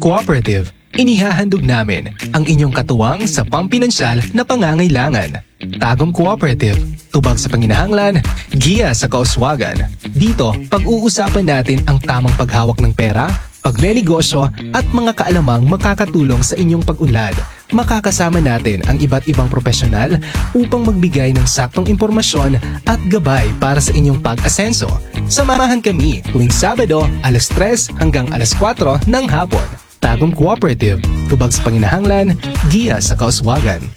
Cooperative, inihahandog namin ang inyong katuwang sa pampinansyal na pangangailangan. Tagum Cooperative, tubag sa panginahanglan, giya sa kauswagan. Dito, pag-uusapan natin ang tamang paghawak ng pera, pagnenegosyo at mga kaalamang makakatulong sa inyong pag-unlad. Makakasama natin ang iba't ibang profesional upang magbigay ng saktong impormasyon at gabay para sa inyong pag-asenso. Samahan kami tuwing Sabado, alas 3 hanggang alas 4 ng hapon. Tagum Cooperative, tubag sa panginahanglan, giya sa kauswagan.